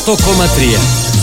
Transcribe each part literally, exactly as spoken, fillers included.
Το κόμμα τρία.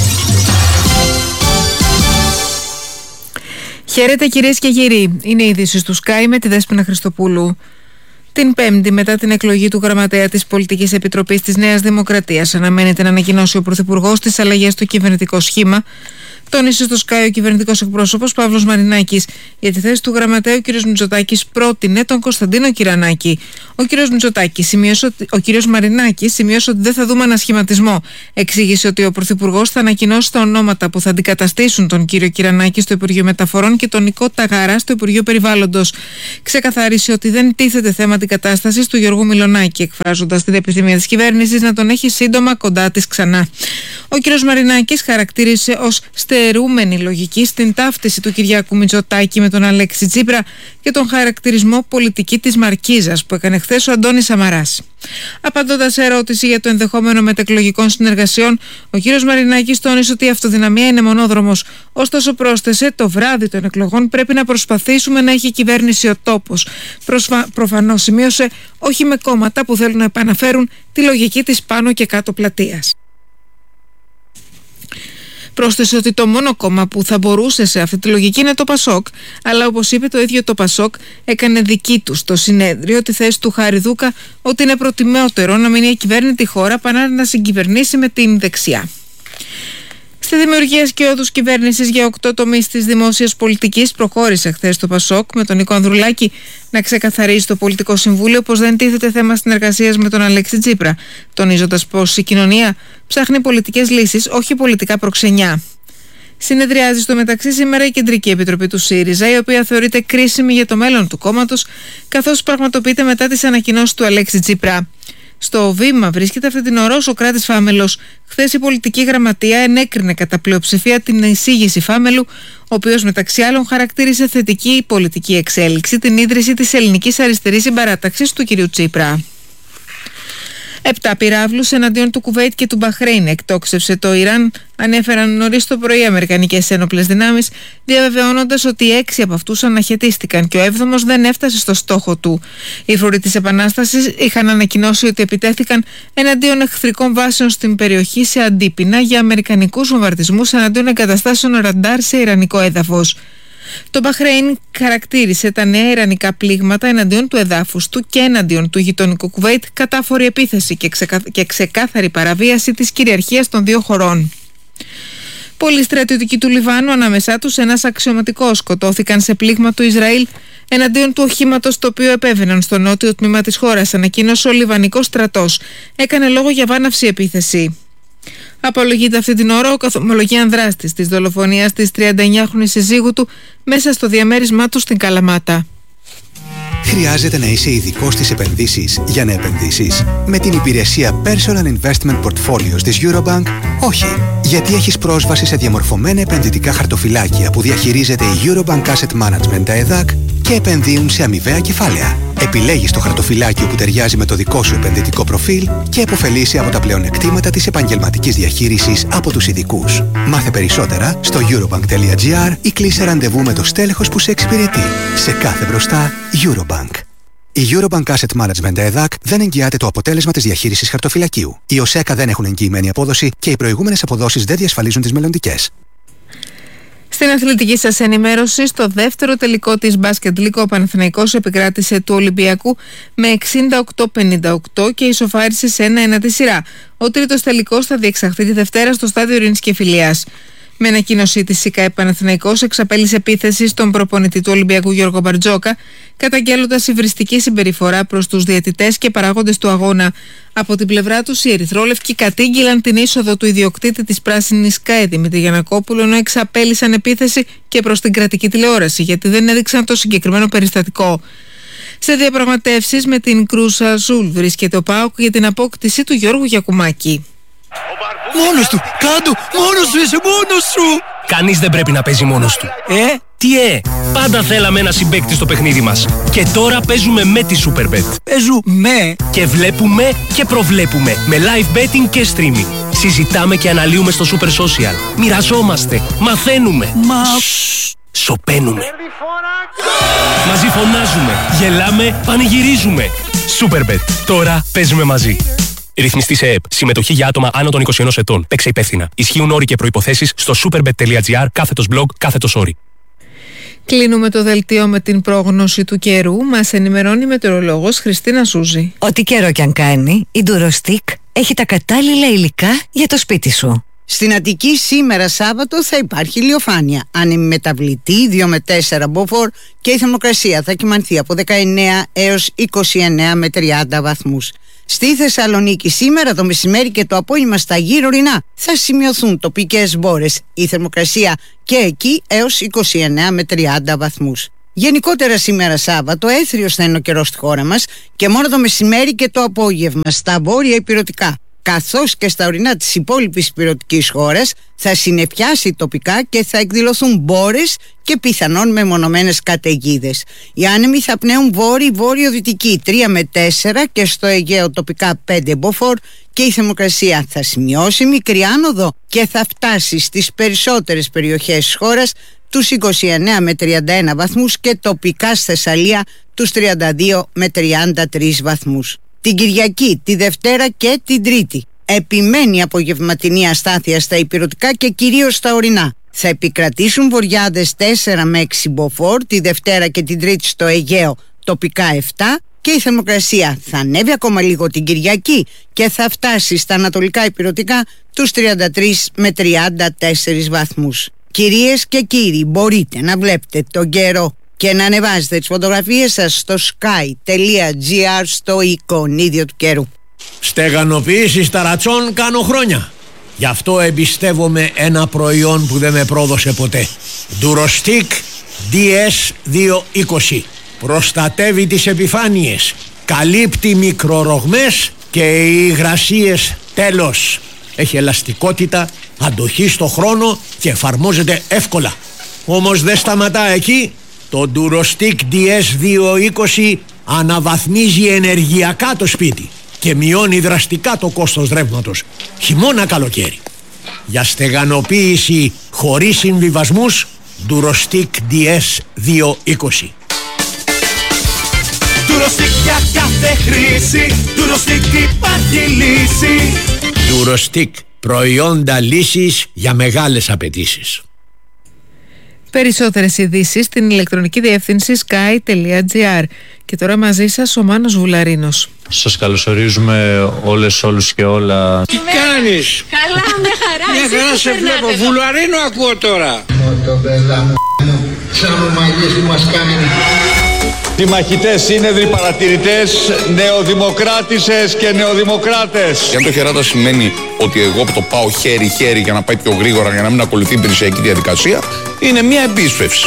Χαίρετε κυρίες και κύριοι. Είναι οι ειδήσεις του Sky με τη Δέσποινα Χριστοπούλου. Την Πέμπτη, μετά την εκλογή του Γραμματέα της Πολιτικής Επιτροπής της Νέας Δημοκρατίας, αναμένεται να ανακοινώσει ο Πρωθυπουργός τις αλλαγές στο κυβερνητικό σχήμα. Τόνισε στο Sky ο κυβερνητικός εκπρόσωπος Παύλος Μαρινάκης. Για τη θέση του Γραμματέα, ο κ. Μητσοτάκης πρότεινε τον Κωνσταντίνο Κυρανάκη. Ο κ. Μητσοτάκης σημείωσε ότι, ο κ. Μαρινάκης σημείωσε ότι δεν θα δούμε ανασχηματισμό. Εξήγησε ότι ο Πρωθυπουργός θα ανακοινώσει τα ονόματα που θα αντικαταστήσουν τον κ. Κυρανάκη στο Υπουργείο Μεταφορών και τον Νικό Ταγαρά στο Υπουργείο Περιβάλλοντος. Ξεκαθάρισε ότι δεν τίθεται θέμα αντικατάστασης του Γιώργου Μιλονάκη, εκφράζοντας την επιθυμία της κυβέρνησης να τον έχει σύντομα κοντά της ξανά. Ο κ. Μαρινάκης χαρακτήρισε ως στερούμενη λογική στην ταύτιση του Κυριάκου Μητσοτάκη με τον Αλέξη Τσίπρα και τον χαρακτηρισμό πολιτική της Μαρκίζας που έκανε χθες ο Αντώνης Σαμαράς. Απαντώντας σε ερώτηση για το ενδεχόμενο μετεκλογικών συνεργασιών, ο κ. Μαρινάκης τόνισε ότι η αυτοδυναμία είναι μονόδρομος. Ωστόσο, πρόσθεσε, το βράδυ των εκλογών πρέπει να προσπαθήσουμε να έχει κυβέρνηση ο τόπος. Προσφα... Προφανώς σημείωσε, όχι με κόμματα που θέλουν να επαναφέρουν τη λογική της πάνω και κάτω πλατείας. Πρόσθεσε ότι το μόνο κόμμα που θα μπορούσε σε αυτή τη λογική είναι το Πασόκ, αλλά όπως είπε το ίδιο το Πασόκ, έκανε δική του στο συνέδριο τη θέση του Χαριδούκα ότι είναι προτιμότερο να μείνει η κυβέρνητη χώρα παρά να συγκυβερνήσει με την δεξιά. Στη δημιουργία σκιώδους κυβέρνησης για οκτώ τομείς της δημόσιας πολιτικής προχώρησε χθες το Πασόκ με τον Νίκο Ανδρουλάκη να ξεκαθαρίσει το Πολιτικό Συμβούλιο πως δεν τίθεται θέμα συνεργασίας με τον Αλέξη Τσίπρα, τονίζοντας πως η κοινωνία ψάχνει πολιτικές λύσεις, όχι πολιτικά προξενιά. Συνεδριάζει στο μεταξύ σήμερα η Κεντρική Επιτροπή του ΣΥΡΙΖΑ, η οποία θεωρείται κρίσιμη για το μέλλον του κόμματος, καθώς πραγματοποιείται μετά τις ανακοινώσεις του Αλέξη Τσίπρα. Στο βήμα βρίσκεται αυτή την ώρα ο Σωκράτης Φάμελος. Χθες η πολιτική γραμματεία ενέκρινε κατά πλειοψηφία την εισήγηση Φάμελου, ο οποίος μεταξύ άλλων χαρακτήρισε θετική πολιτική εξέλιξη την ίδρυση της Ελληνικής Αριστερής Συμπαράταξης του κ. Τσίπρα. Επτά πυράβλους εναντίον του Κουβέιτ και του Μπαχρέιν εκτόξευσε το Ιράν, ανέφεραν νωρίς το πρωί οι αμερικανικές ένοπλες δυνάμεις, διαβεβαιώνοντας ότι έξι από αυτούς αναχαιτίστηκαν και ο έβδομος δεν έφτασε στο στόχο του. Οι φορείς της Επανάστασης είχαν ανακοινώσει ότι επιτέθηκαν εναντίον εχθρικών βάσεων στην περιοχή σε αντίπεινα για αμερικανικούς βομβαρδισμούς εναντίον εγκαταστάσεων ραντάρ σε ιρανικό έδαφος. Το Μπαχρέιν χαρακτήρισε τα νέα ιρανικά πλήγματα εναντίον του εδάφους του και εναντίον του γειτονικού Κουβέιτ κατάφορη επίθεση και, ξεκα... και ξεκάθαρη παραβίαση της κυριαρχίας των δύο χωρών. Πολλοί στρατιωτικοί του Λιβάνου, ανάμεσά τους ένας αξιωματικός, σκοτώθηκαν σε πλήγμα του Ισραήλ εναντίον του οχήματος το οποίο επέβαιναν στο νότιο τμήμα της χώρας, ανακοίνωσε ο Λιβανικός στρατός. Έκανε λόγο για βάναυση επίθεση. Απολογείται αυτή την ώρα ο καθομολογίαν δράστης της δολοφονίας της τριανταεννιάχρονης συζύγου του μέσα στο διαμέρισμά του στην Καλαμάτα. Χρειάζεται να είσαι ειδικός στις επενδύσεις για να επενδύσεις? Με την υπηρεσία Personal Investment Portfolios της Eurobank, όχι. Γιατί έχεις πρόσβαση σε διαμορφωμένα επενδυτικά χαρτοφυλάκια που διαχειρίζεται η Eurobank Asset Management, τα ΕΔΑΚ, και επενδύουν σε αμοιβαία κεφάλαια. Επιλέγεις το χαρτοφυλάκιο που ταιριάζει με το δικό σου επενδυτικό προφίλ και επωφελείσαι από τα πλεονεκτήματα της επαγγελματικής διαχείρισης από τους ειδικούς. Μάθε περισσότερα στο eurobank τελεία gr ή κλείσε ραντεβού με το στέλεχος που σε εξυπηρετεί. Σε κάθε μπροστά, Eurobank. Η Eurobank Asset Management ΕΔΑΚ δεν εγγυάται το αποτέλεσμα της διαχείρισης χαρτοφυλακίου. Οι ΟΣΕΚΑ δεν έχουν εγγυημένη απόδοση και οι προηγούμενες αποδόσεις δεν διασφαλίζουν τις μελλοντικές. Στην αθλητική σας ενημέρωση, στο δεύτερο τελικό της Basket League, ο Παναθηναϊκός επικράτησε του Ολυμπιακού με εξήντα οκτώ πενήντα οκτώ και ισοφάρισε σε ένα ένα τη σειρά. Ο τρίτος τελικός θα διεξαχθεί τη Δευτέρα στο στάδιο Ειρήνης και Φιλίας. Με ανακοίνωσή της ΣΥΚΑΕ, Παναθηναϊκός εξαπέλυσε επίθεση στον προπονητή του Ολυμπιακού Γιώργο Μπαρτζόκα, καταγγέλλοντας υβριστική συμπεριφορά προς τους διαιτητές και παράγοντες του αγώνα. Από την πλευρά τους, οι ερυθρόλευκοι κατήγγειλαν την είσοδο του ιδιοκτήτη της πράσινης ΚΑΕ, Δημήτρη Γιαννακόπουλου, ενώ εξαπέλυσαν επίθεση και προς την κρατική τηλεόραση, γιατί δεν έδειξαν το συγκεκριμένο περιστατικό. Σε διαπραγματεύσεις με την Κρούσα Ζουλ βρίσκεται ο ΠΑΟΚ για την απόκτηση του Γιώργου Γιακουμάκη. Μόνος του! Κάντο! Μόνος σου! Είσαι μόνος σου! Κανείς δεν πρέπει να παίζει μόνος του. Ε? Τι ε! Πάντα θέλαμε ένα συμπαίκτη στο παιχνίδι μας. Και τώρα παίζουμε με τη Superbet. Παίζουμε! Και βλέπουμε και προβλέπουμε. Με live betting και streaming. Συζητάμε και αναλύουμε στο Super Social. Μοιραζόμαστε. Μαθαίνουμε. Μα... Σοπαίνουμε. Μαζί φωνάζουμε. Γελάμε. Πανηγυρίζουμε. Superbet. Τώρα παίζουμε μαζί. Ρυθμιστή σε ΕΕΠ. Συμμετοχή για άτομα άνω των είκοσι ενός ετών. Παίξε υπεύθυνα. Ισχύουν όροι και προϋποθέσεις στο superbet.gr κάθετος blog κάθετος όροι. Κλείνουμε το δελτίο με την πρόγνωση του καιρού. Μας ενημερώνει η μετεωρολόγος Χριστίνα Σούζη. Ό,τι καιρό κι αν κάνει, η Durostick έχει τα κατάλληλα υλικά για το σπίτι σου. Στην Αττική σήμερα Σάββατο θα υπάρχει ηλιοφάνεια, ανεμιμεταβλητή δύο με τέσσερα μποφόρ και η θερμοκρασία θα κυμανθεί από δεκαεννέα έως είκοσι εννέα με τριάντα βαθμούς. Στη Θεσσαλονίκη σήμερα το μεσημέρι και το απόγευμα στα γύρω ορεινά θα σημειωθούν τοπικές μπόρες, η θερμοκρασία και εκεί έως είκοσι εννέα με τριάντα βαθμούς. Γενικότερα σήμερα Σάββατο έθριος θα είναι ο καιρός στη χώρα μας και μόνο το μεσημέρι και το απόγευμα στα βόρεια ηπειρωτικά, καθώς και στα ορεινά της υπόλοιπης ηπειρωτικής χώρας θα συννεφιάσει τοπικά και θα εκδηλωθούν μπόρες και πιθανόν μεμονωμένες καταιγίδες. Οι άνεμοι θα πνέουν βόρειο-βόρειο-δυτική τρία με τέσσερα και στο Αιγαίο τοπικά πέντε μποφόρ και η θερμοκρασία θα σημειώσει μικρή άνοδο και θα φτάσει στις περισσότερες περιοχές της χώρας τους είκοσι εννέα με τριάντα ένα βαθμούς και τοπικά στη Θεσσαλία τους τριάντα δύο με τριάντα τρεις βαθμούς. Την Κυριακή, τη Δευτέρα και την Τρίτη επιμένει απογευματινή αστάθεια στα ηπειρωτικά και κυρίως στα ορεινά. Θα επικρατήσουν βοριάδες τέσσερα με έξι μποφόρ τη Δευτέρα και την Τρίτη στο Αιγαίο τοπικά επτά και η θερμοκρασία θα ανέβει ακόμα λίγο την Κυριακή και θα φτάσει στα ανατολικά ηπειρωτικά τους τριάντα τρεις με τριάντα τέσσερις βαθμούς. Κυρίες και κύριοι, μπορείτε να βλέπετε τον καιρό και να ανεβάζετε τις φωτογραφίες σας στο sky.gr στο εικονίδιο του καιρού. Στεγανοποίηση ταρατσών κάνω χρόνια. Γι' αυτό εμπιστεύομαι ένα προϊόν που δεν με πρόδωσε ποτέ. Durostick ντι ες διακόσια είκοσι. Προστατεύει τις επιφάνειες, καλύπτει μικρορογμές και οι υγρασίες τέλος. Έχει ελαστικότητα, αντοχή στο χρόνο και εφαρμόζεται εύκολα. Όμως δεν σταματά εκεί. Το Durostick ντι ες διακόσια είκοσι αναβαθμίζει ενεργειακά το σπίτι και μειώνει δραστικά το κόστος ρεύματος, χειμώνα καλοκαίρι. Για στεγανοποίηση χωρίς συμβιβασμούς, Durostick ντι ες διακόσια είκοσι. Durostick για κάθε χρήση, Durostick υπάρχει λύση. Durostick, προϊόντα λύσης για μεγάλες απαιτήσεις. Περισσότερες ειδήσεις στην ηλεκτρονική διεύθυνση sky.gr. Και τώρα μαζί σας ο Μάνος Βουλαρίνος. Σας καλωσορίζουμε όλες, όλους και όλα. Τι κάνεις? Καλά, μια χαρά. Μια χαρά σε βλέπω. Βουλαρίνο ακούω τώρα. Το παιδά μου, σαν ομαλίες που μας κάνουν. Οι μαχητές σύνεδροι παρατηρητές, νεοδημοκράτησες και νεοδημοκράτες. Και αν το χεράτα σημαίνει ότι εγώ το πάω χέρι-χέρι για να πάει πιο γρήγορα, για να μην ακολουθεί η υπηρεσιακή διαδικασία, είναι μια επίσπευση.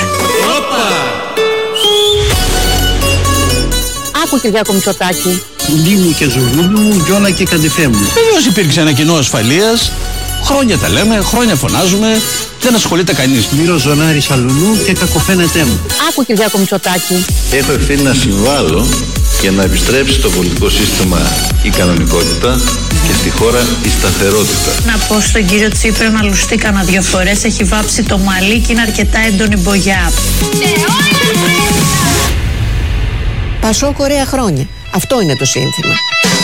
Άκου, Κυριάκο Μητσοτάκη. Πουλί μου και ζουρούλι μου, γιόλα και καντιφέ μου. Βεβαίως υπήρξε ένα κοινό ασφαλείας. Χρόνια τα λέμε, χρόνια φωνάζουμε. Δεν ασχολείται κανείς. Μύρο ζωνάρι σαλουνού και κακοφαίνεται μου. Άκου, Κυριάκο Μητσοτάκη. Έχω ευθύνη να συμβάλλω για να επιστρέψει στο πολιτικό σύστημα η κανονικότητα και στη χώρα η σταθερότητα. Να πω στον κύριο Τσίπρα να λουστεί κανένα δύο φορές. Έχει βάψει το μαλλί και είναι αρκετά έντονη μπογιά. Πασόκ ωραία χρόνια. Αυτό είναι το σύνθημα.